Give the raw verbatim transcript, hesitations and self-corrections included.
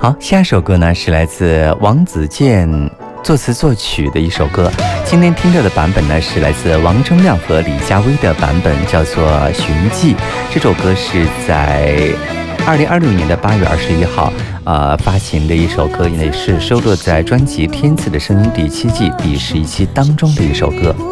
好，下一首歌呢是来自王子健作词作曲的一首歌，今天听到的版本呢是来自王铮亮和李佳薇的版本，叫做《寻迹》。这首歌是在二零二六年的八月二十一号，呃，发行的一首歌，也是收录在专辑《天赐的声音》第七季第十一期当中的一首歌。